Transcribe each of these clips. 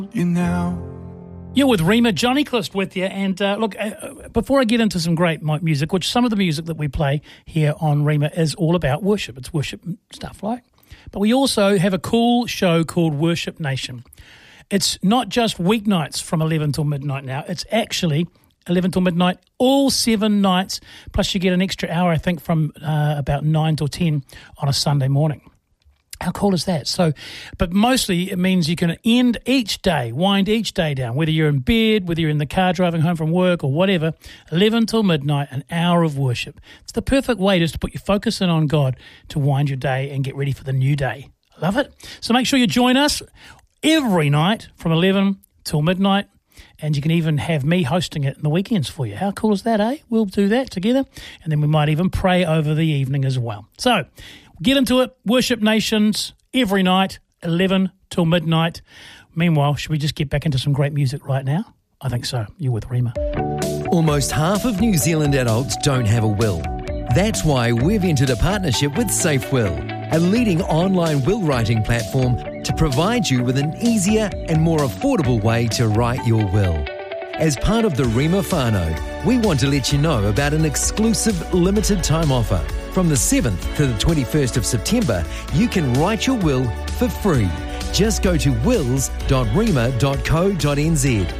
You now. You're with Rima, Johnny Clist with you. And look, before I get into some great music, which some of the music that we play here on Rima is all about worship. It's worship stuff, right? But we also have a cool show called Worship Nation. It's not just weeknights from 11 till midnight now. It's actually 11 till midnight, all 7 nights, plus you get an extra hour, I think, from about 9 till 10 on a Sunday morning. How cool is that? So, but mostly it means you can end each day, wind each day down, whether you're in bed, whether you're in the car driving home from work or whatever, 11 till midnight, an hour of worship. It's the perfect way just to put your focus in on God to wind your day and get ready for the new day. Love it. So make sure you join us every night from 11 till midnight. And you can even have me hosting it in the weekends for you. How cool is that, eh? We'll do that together. And then we might even pray over the evening as well. So get into it. Worship Nations every night, 11 till midnight. Meanwhile, should we just get back into some great music right now? I think so. You're with Rima. Almost half of New Zealand adults don't have a will. That's why we've entered a partnership with SafeWill, a leading online will writing platform to provide you with an easier and more affordable way to write your will. As part of the Rima whānau, we want to let you know about an exclusive limited time offer. From the 7th to the 21st of September, you can write your will for free. Just go to wills.rima.co.nz.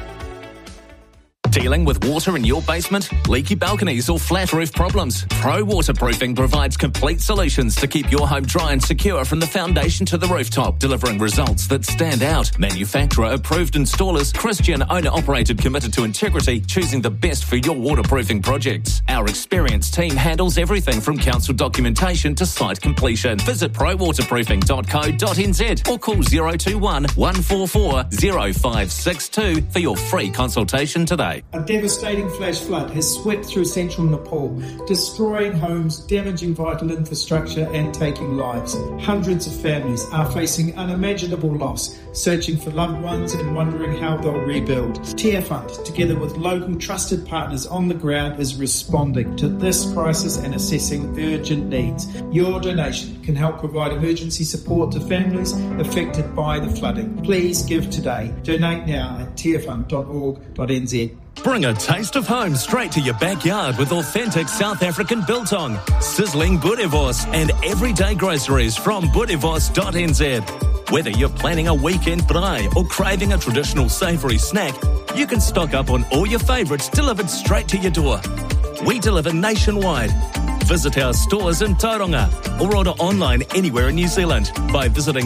Dealing with water in your basement, leaky balconies or flat roof problems? Pro Waterproofing provides complete solutions to keep your home dry and secure from the foundation to the rooftop, delivering results that stand out. Manufacturer-approved installers, Christian owner-operated, committed to integrity, choosing the best for your waterproofing projects. Our experienced team handles everything from council documentation to site completion. Visit prowaterproofing.co.nz or call 021 144 0562 for your free consultation today. A devastating flash flood has swept through central Nepal, destroying homes, damaging vital infrastructure and taking lives. Hundreds of families are facing unimaginable loss, searching for loved ones and wondering how they'll rebuild. Tear Fund, together with local trusted partners on the ground, is responding to this crisis and assessing urgent needs. Your donation can help provide emergency support to families affected by the flooding. Please give today. Donate now at tearfund.org.nz. Bring a taste of home straight to your backyard with authentic South African biltong, sizzling boerewors and everyday groceries from boerewors.nz. Whether you're planning a weekend braai or craving a traditional savoury snack, you can stock up on all your favourites delivered straight to your door. We deliver nationwide. Visit our stores in Tauranga or order online anywhere in New Zealand by visiting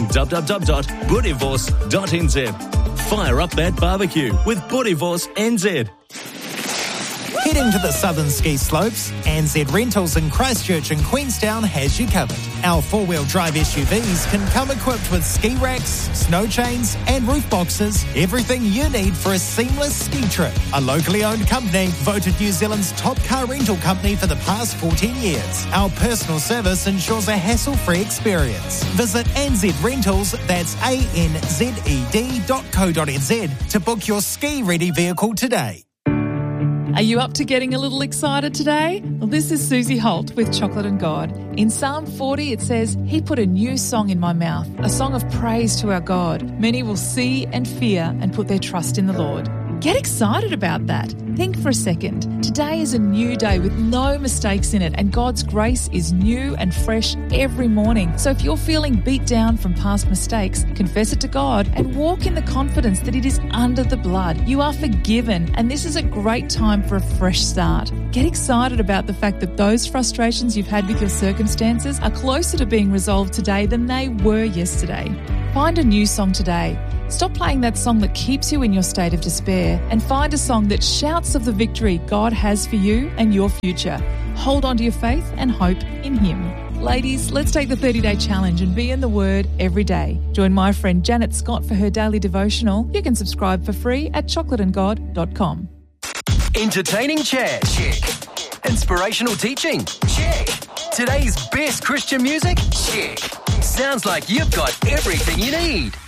www.boerewors.nz. Fire up that barbecue with Boerewors NZ. Heading to the southern ski slopes, NZ Rentals in Christchurch and Queenstown has you covered. Our four-wheel drive SUVs can come equipped with ski racks, snow chains and roof boxes, everything you need for a seamless ski trip. A locally owned company, voted New Zealand's top car rental company for the past 14 years. Our personal service ensures a hassle-free experience. Visit NZ Rentals, that's ANZED.co.nz, to book your ski-ready vehicle today. Are you up to getting a little excited today? Well, this is Susie Holt with Chocolate and God. In Psalm 40, it says, He put a new song in my mouth, a song of praise to our God. Many will see and fear and put their trust in the Lord. Get excited about that. Think for a second. Today is a new day with no mistakes in it, and God's grace is new and fresh every morning. So if you're feeling beat down from past mistakes, confess it to God and walk in the confidence that it is under the blood. You are forgiven, and this is a great time for a fresh start. Get excited about the fact that those frustrations you've had with your circumstances are closer to being resolved today than they were yesterday. Find a new song today. Stop playing that song that keeps you in your state of despair and find a song that shouts of the victory God has for you and your future. Hold on to your faith and hope in Him. Ladies, let's take the 30-day challenge and be in the Word every day. Join my friend Janet Scott for her daily devotional. You can subscribe for free at chocolateandgod.com. Entertaining chat? Check. Inspirational teaching? Check. Today's best Christian music? Check. Sounds like you've got everything you need.